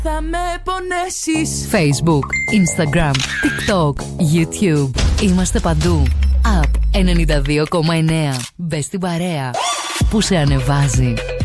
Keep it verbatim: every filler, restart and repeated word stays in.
Θα με πονέσεις. Facebook, Instagram, TikTok, YouTube. Είμαστε παντού. App ενενήντα δύο κόμμα εννέα. Μπες στην παρέα που σε ανεβάζει.